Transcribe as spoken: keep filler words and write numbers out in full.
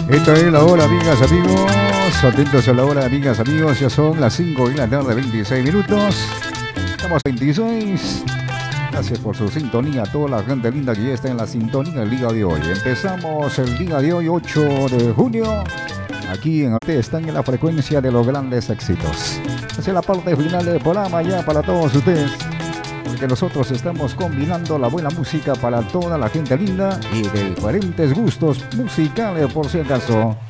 Esta es la hora, amigas, amigos. Atentos a la hora, amigas, amigos. Ya son las cinco de la tarde, veintiséis minutos. Estamos veintiséis. Gracias por su sintonía a toda la gente linda que ya está en la sintonía el día de hoy. Empezamos el día de hoy, ocho de junio. Aquí en ustedes están en la frecuencia de los grandes éxitos. Hacia la parte final del programa ya para todos ustedes. Porque nosotros estamos combinando la buena música para toda la gente linda y de diferentes gustos musicales, por si acaso.